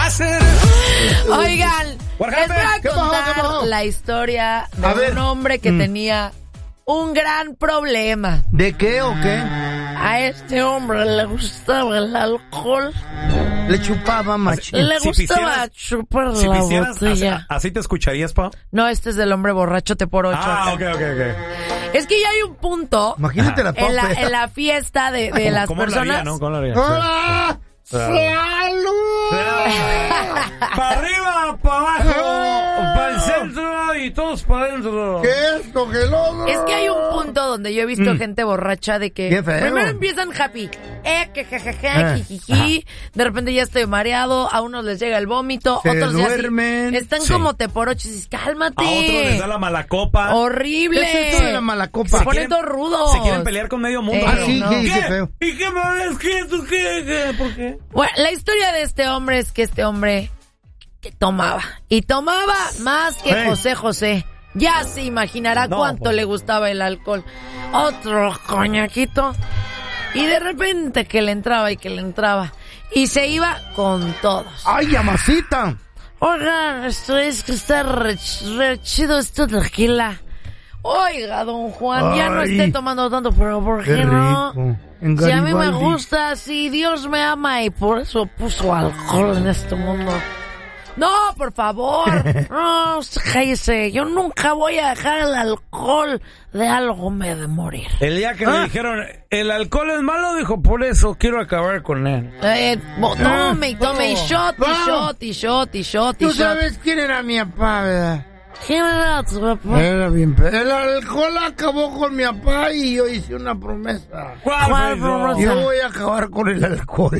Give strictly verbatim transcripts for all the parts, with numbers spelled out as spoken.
hacer. Oigan, les voy a contar la historia de a un hombre que mm. tenía un gran problema. ¿De qué o qué? A este hombre le gustaba el alcohol. Le chupaba machín. Le si gustaba pisieras, chupar si la pisieras, botella. Así, ¿Así te escucharías, pa? No, este es del hombre borrachote por ocho. Ah, ok, ok, ok. Es que ya hay un punto. Imagínate la en la, en la fiesta de, de las ¿Cómo personas. Lo haría, ¿no? ¿Cómo lo haría? ¡Hola! ¡Salud! Para arriba, para abajo, para el centro y todos para adentro. ¿Qué es esto? ¿Qué logro? Es que hay un punto donde yo he visto mm. gente borracha de que primero empiezan happy, eh, que jejeje, eh. jijiji, de repente ya estoy mareado, a unos les llega el vómito, se otros duermen. Ya están sí. como te por ocho y dices, cálmate. A otros les da la mala copa. Horrible. ¿Qué es eso de la mala copa? Se ponen todos rudos. Se quieren pelear con medio mundo. Eh, ah, sí, no. ¿qué? ¿Qué? ¿Qué feo? ¿Y qué me ves? ¿Qué? ¿Tú qué? ¿Qué? ¿Por qué? Bueno, la historia de este hombre es que este hombre que tomaba y tomaba más que hey. José José. Ya se imaginará no, cuánto pues. le gustaba el alcohol. Otro coñaquito y de repente que le entraba y que le entraba y se iba con todos. ¡Ay, amasita! Oigan, esto es que está re, re chido esto tequila. Oiga, don Juan, Ay, ya no esté tomando tanto, pero ¿por qué, qué no? Si a mí me gusta, si Dios me ama y por eso puso alcohol en este mundo. No, por favor, no, cállese, yo nunca voy a dejar el alcohol, de algo me he de morir. El día que ¿Ah? me dijeron, el alcohol es malo, dijo, por eso quiero acabar con él. Eh, tome y tome, y shot, y shot, y shot, y shot, y shot. Tú sabes quién era mi papá, ¿verdad? ¿Quién era tu papá? Era bien, el alcohol acabó con mi papá y yo hice una promesa. ¿Cuál, ¿Cuál promesa? Yo voy a acabar con el alcohol.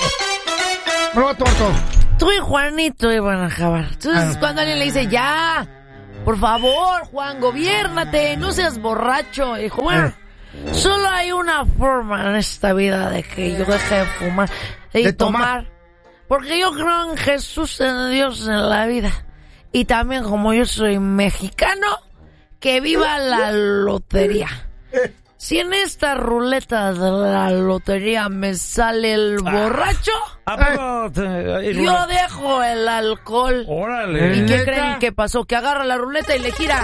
No, tonto. Tú y Juanito iban a acabar. Entonces, ah. cuando alguien le dice, ya, por favor, Juan, gobiérnate, no seas borracho. Y dijo, bueno, eh. solo hay una forma en esta vida de que yo deje de fumar y de tomar. tomar. Porque yo creo en Jesús, en Dios, en la vida. Y también, como yo soy mexicano, que viva la lotería. Si en esta ruleta de la lotería me sale el borracho, ah, te, yo dejo el alcohol. Órale. ¿Y qué creen que pasó? Que agarra la ruleta y le gira.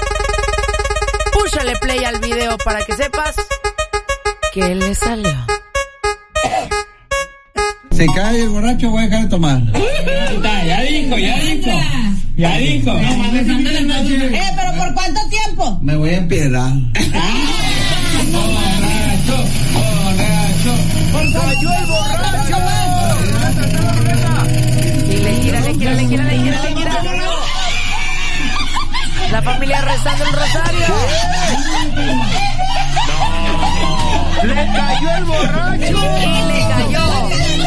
Púchale play al video para que sepas que le salió. Se cae el borracho, voy a dejar de tomar. Ya dijo, ya dijo. Ya dijo. Eh, pero ¿por cuánto tiempo? Me voy a empiedrar. Borracho, borracho. ¡Cayó el borracho! Y le gira, le gira, le gira, le gira, le gira. La familia rezando el rosario. ¡Le cayó el borracho! Y le cayó.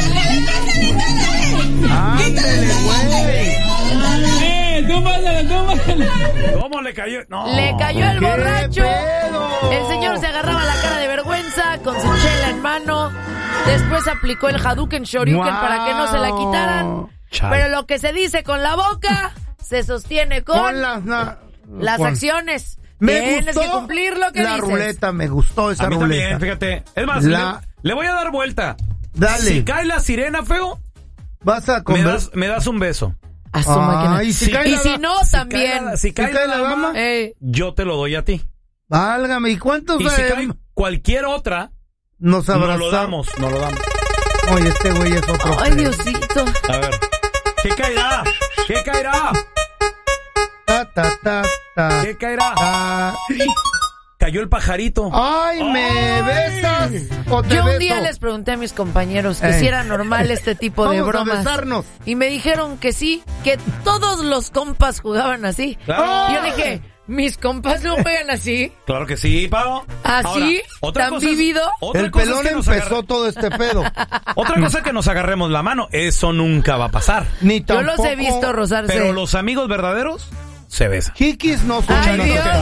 ¡Ándale, güey! ¡Eh, tómala, tómala! ¿Cómo le cayó? No. Le cayó el borracho. Pedo? El señor se agarraba la cara de vergüenza con su chela en mano. Después aplicó el Hadouken Shoryuken wow. para que no se la quitaran. Chale. Pero lo que se dice con la boca se sostiene con, con las, na- las con... acciones. Me Tienes gustó que cumplir lo que la dices. ruleta, me gustó esa A mí ruleta. También, fíjate. Es más, la... le, le voy a dar vuelta. Dale. Si cae la sirena, feo, vas a comer. Me das, me das un beso. A su máquina. Y si, si, cae y la, si no, si también. Cae la, si cae, si cae la, la dama, eh. yo te lo doy a ti. Válgame, ¿y cuántos? Y eh, si cae cualquier otra, nos abrazamos. No lo damos, no lo damos. Oye, este güey es otro. Ay, Diosito. A ver. ¿Qué caerá? ¿Qué caerá? Ta, ta, ta, ta. ¿Qué caerá? Ta. Cayó el pajarito. Ay, ¿me Ay. besas o te Yo un beso? día les pregunté a mis compañeros que eh. si era normal este tipo de Vamos bromas. A besarnos. Y me dijeron que sí, que todos los compas jugaban así. Claro. Y yo dije, mis compas no juegan así. Claro que sí, Pau. ¿Así? Ahora, ¿Tan vivido? Es, el pelón empezó agarre... todo este pedo. Otra cosa que nos agarremos la mano, eso nunca va a pasar. Ni tampoco. Yo los he visto rozarse. Pero los amigos verdaderos se besan. Jiquis no son. Ay, Dios.